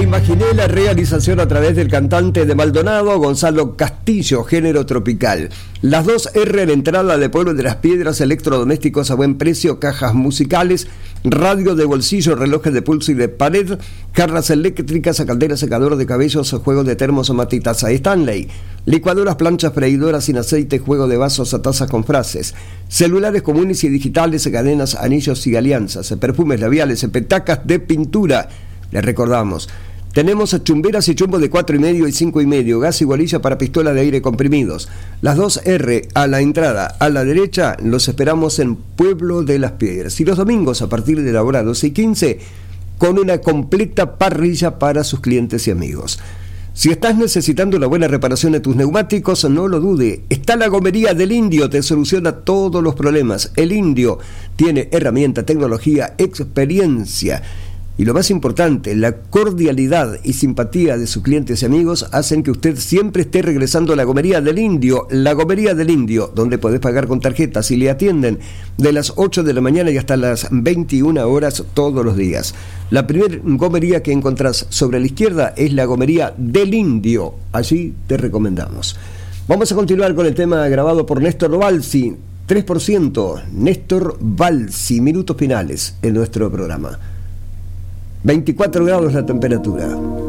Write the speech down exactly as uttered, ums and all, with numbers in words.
Imaginé, la realización a través del cantante de Maldonado, Gonzalo Castillo, género tropical. Las dos R en entrada de Pueblo de las Piedras, electrodomésticos a buen precio, cajas musicales, radio de bolsillo, relojes de pulso y de pared, jarras eléctricas, calderas, secador de cabellos, juego de termos o matitas a Stanley, licuadoras, planchas, freidoras sin aceite, juego de vasos a tazas con frases, celulares comunes y digitales, cadenas, anillos y alianzas, perfumes labiales, petacas de pintura. Les recordamos, tenemos chumberas y chumbo de cuatro y medio y cinco y medio, gas y bolilla para pistola de aire comprimidos. Las dos R a la entrada, a la derecha, los esperamos en Pueblo de las Piedras. Y los domingos, a partir de la hora doce y quince, con una completa parrilla para sus clientes y amigos. Si estás necesitando una buena reparación de tus neumáticos, no lo dude. Está la Gomería del Indio, te soluciona todos los problemas. El Indio tiene herramienta, tecnología, experiencia. Y lo más importante, la cordialidad y simpatía de sus clientes y amigos hacen que usted siempre esté regresando a la Gomería del Indio, la Gomería del Indio, donde podés pagar con tarjetas y le atienden de las ocho de la mañana y hasta las veintiuna horas todos los días. La primera gomería que encontrás sobre la izquierda es la Gomería del Indio, allí te recomendamos. Vamos a continuar con el tema grabado por Néstor Balsi, tres por ciento, Néstor Balsi, minutos finales en nuestro programa. veinticuatro grados la temperatura.